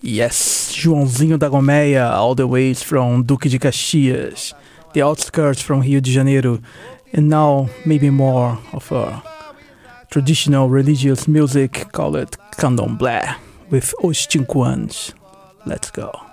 Yes, Joãozinho da Gomeia, all the way from Duque de Caxias, the outskirts from Rio de Janeiro, and now maybe more of a traditional religious music, call it candomblé, with Os Cinco Anos. Let's go.